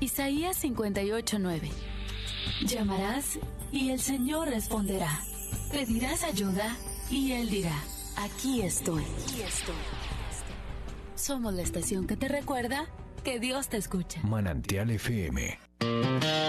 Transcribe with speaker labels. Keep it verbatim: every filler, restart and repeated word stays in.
Speaker 1: Isaías cincuenta y ocho, nueve. Llamarás y el Señor responderá. Pedirás ayuda y Él dirá, aquí estoy. Aquí estoy. Somos la estación que te recuerda que Dios te escucha.
Speaker 2: Manantial F M.